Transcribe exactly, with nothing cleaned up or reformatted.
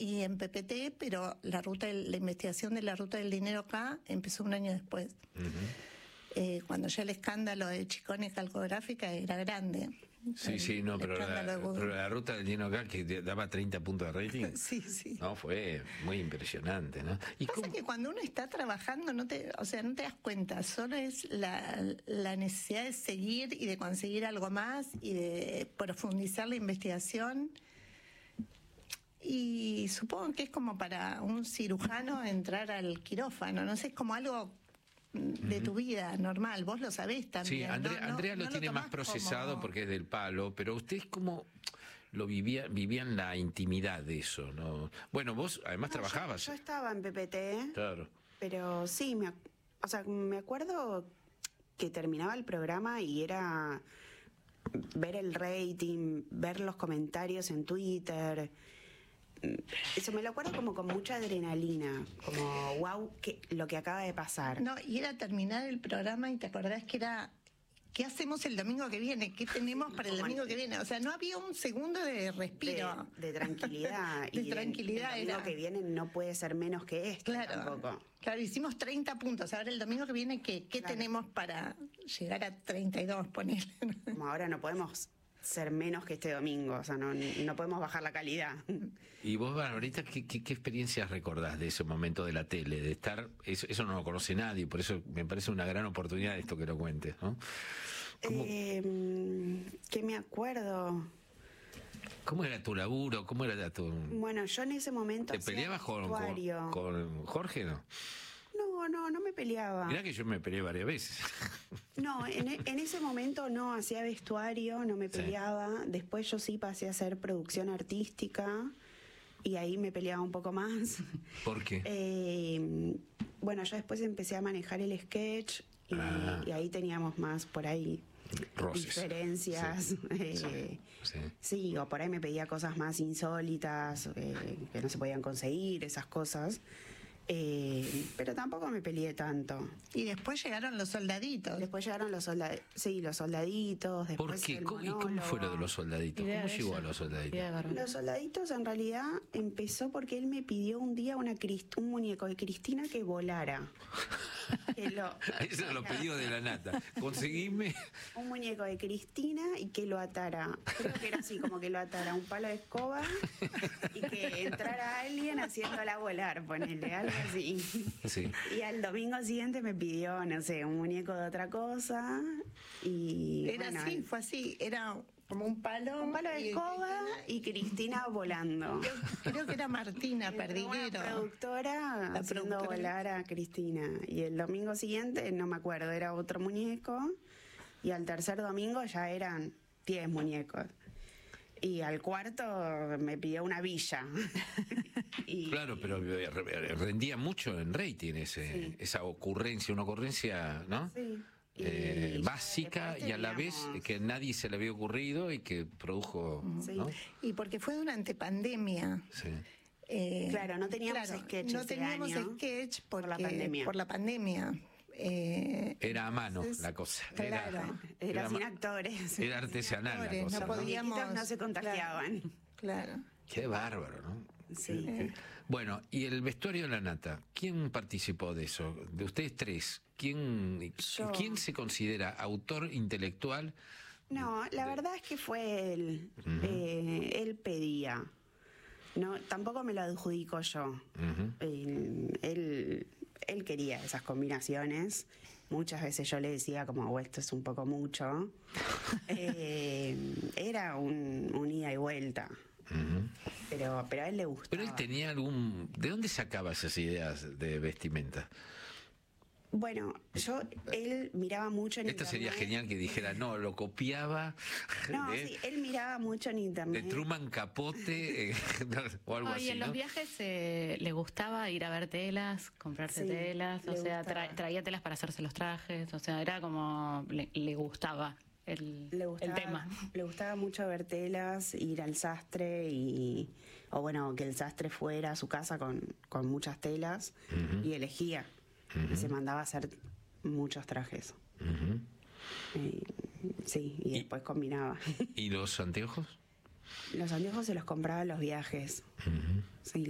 y en P P T, pero la ruta, de, la investigación de la ruta del dinero acá empezó un año después. Uh-huh. eh, cuando ya el escándalo de Chicone Calcográfica era grande. Sí, el, sí, no, pero la, de pero la ruta del dinero acá, que daba treinta puntos de rating, sí, sí. No, fue muy impresionante, ¿no? ¿Y pasa cómo? Que cuando uno está trabajando, no te, o sea, no te das cuenta, solo es la, la necesidad de seguir y de conseguir algo más y de profundizar la investigación. Y supongo que es como para un cirujano entrar al quirófano, no sé, es como algo de tu vida normal, vos lo sabés también. Sí, Andrea, ¿no? Andrea no, lo no tiene lo más procesado como... porque es del palo, pero ustedes como lo vivía, vivían la intimidad de eso, ¿no? Bueno, vos además no, trabajabas. Yo, yo estaba en P P T, claro. Pero sí, me, o sea, me acuerdo que terminaba el programa y era ver el rating, ver los comentarios en Twitter. Eso me lo acuerdo como con mucha adrenalina, como wow, que, lo que acaba de pasar. No, y era terminar el programa y te acordás que era, ¿qué hacemos el domingo que viene? ¿Qué tenemos para el domingo que viene? O sea, no había un segundo de respiro. De, de tranquilidad. de y tranquilidad. El, el domingo era... que viene no puede ser menos que esto claro, tampoco. Claro, hicimos treinta puntos. Ahora el domingo que viene, ¿qué, qué claro. tenemos para llegar a treinta y dos, ponele? Como ahora no podemos ser menos que este domingo, o sea, no, no podemos bajar la calidad. Y vos, ahorita, ¿qué, qué, qué experiencias recordás de ese momento de la tele? De estar, eso, eso no lo conoce nadie, por eso me parece una gran oportunidad esto que lo cuentes, ¿no? Eh, ¿Qué me acuerdo? ¿Cómo era tu laburo? ¿Cómo era tu...? Bueno, yo en ese momento... ¿Te peleabas con, con, con Jorge, no? No, no, no me peleaba. Mirá que yo me peleé varias veces. No, en, en ese momento no hacía vestuario, no me peleaba. Sí. Después yo sí pasé a hacer producción artística y ahí me peleaba un poco más. ¿Por qué? Eh, bueno, yo después empecé a manejar el sketch y, ah. y ahí teníamos más por ahí roces, diferencias. Sí. Eh, sí. sí, o por ahí me pedía cosas más insólitas eh, que no se podían conseguir, esas cosas. Eh, pero tampoco me peleé tanto. Y después llegaron los soldaditos. Después llegaron los soldaditos. Sí, los soldaditos. Después ¿Por qué? El ¿Cómo, ¿Y cómo fue lo de los soldaditos? ¿Cómo llegó a los soldaditos? Los soldaditos en realidad empezó porque él me pidió un día una un muñeco de Cristina que volara. Que lo, Eso es lo pedido de la nata. Conseguime un muñeco de Cristina y que lo atara. Creo que era así, como que lo atara a un palo de escoba y que entrara alguien haciéndola volar, ponele algo así. Sí. Y al domingo siguiente me pidió, no sé, un muñeco de otra cosa. Y era bueno, así, fue así, era como un palo. Un palo de escoba y Cristina volando. Creo, creo que era Martina Perdiguero. La productora la haciendo productora. volar a Cristina. Y el domingo siguiente, no me acuerdo, era otro muñeco. Y al tercer domingo ya eran diez muñecos. Y al cuarto me pidió una villa. y, claro, pero rendía mucho en rating ese, sí. esa ocurrencia, una ocurrencia, ¿no? Sí. Eh, y básica y a la vez que nadie se le había ocurrido y que produjo, sí. ¿no? Y porque fue durante pandemia. Sí. Eh, claro, no teníamos claro, sketch. No teníamos año sketch porque, por la pandemia. Por la pandemia. Eh, era a mano entonces, la cosa. Claro, era, era, era sin actores. Era artesanal actores, la cosa. No podíamos. Los no se contagiaban. Claro. claro. Qué bárbaro, ¿no? Sí. Eh, bueno, y el vestuario de la nata, ¿quién participó de eso? De ustedes tres, ¿quién, Yo. ¿quién se considera autor intelectual? No, la de... verdad es que fue él. Uh-huh. eh, él pedía. No, tampoco me lo adjudico yo. Uh-huh. eh, él, él quería esas combinaciones. Muchas veces yo le decía como, oh, esto es un poco mucho. eh, era un, un ida y vuelta. Uh-huh. pero, pero a él le gustaba. Pero él tenía algún... ¿De dónde sacaba esas ideas de vestimenta? Bueno, yo, él miraba mucho en Esto internet. Sería genial que dijera, no, lo copiaba. No, de, sí, él miraba mucho en internet. De Truman Capote eh, o algo no, así. Y en ¿no? los viajes eh, le gustaba ir a ver telas, comprarse sí, telas, o sea, tra traía telas para hacerse los trajes, o sea, era como, le, le gustaba. El, le gustaba, el tema. Le gustaba mucho ver telas, ir al sastre y o bueno, que el sastre fuera a su casa con, con muchas telas uh-huh. y elegía uh-huh. y se mandaba a hacer muchos trajes. Uh-huh. y, sí, y, y después combinaba. ¿Y los anteojos? Los anteojos se los compraba en los viajes. Uh-huh. Sí.